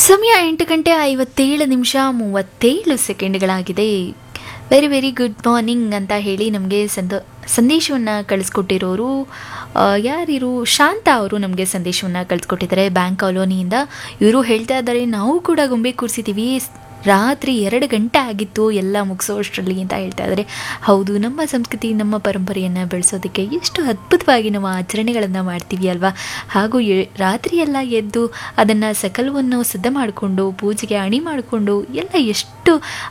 ಸಮಯ 8:57 very very good morning ಅಂತ ಹೇಳಿ ನಮಗೆ ಸಂದೇಶವನ್ನು ಕಳಿಸ್ಕೊಟ್ಟಿರೋರು ಯಾರಿರು ಶಾಂತ ಅವರು ನಮಗೆ ಸಂದೇಶವನ್ನು ಕಳಿಸ್ಕೊಟ್ಟಿದ್ದಾರೆ ಬ್ಯಾಂಕ್ ಕಾಲೋನಿಯಿಂದ. ಇವರು ಹೇಳ್ತಾ ಇದ್ದಾರೆ, ನಾವು ಕೂಡ ಗೊಂಬೆ ಕೂರಿಸಿದ್ದೀವಿ, ರಾತ್ರಿ 2 ಗಂಟೆ ಆಗಿತ್ತು ಎಲ್ಲ ಮುಗಿಸೋಷ್ಟರಲ್ಲಿ ಅಂತ ಹೇಳ್ತಾ ಇದ್ದಾರೆ. ಹೌದು, ನಮ್ಮ ಸಂಸ್ಕೃತಿ ನಮ್ಮ ಪರಂಪರೆಯನ್ನು ಬೆಳೆಸೋದಕ್ಕೆ ಎಷ್ಟು ಅದ್ಭುತವಾಗಿ ನಾವು ಆಚರಣೆಗಳನ್ನು ಮಾಡ್ತೀವಿ ಅಲ್ವಾ. ಹಾಗೂ ರಾತ್ರಿಯೆಲ್ಲ ಎದ್ದು ಅದನ್ನು ಸಕಲವನ್ನು ಸಿದ್ಧ ಮಾಡಿಕೊಂಡು ಪೂಜೆಗೆ ಅಣಿ ಮಾಡಿಕೊಂಡು ಎಲ್ಲ ಎಷ್ಟು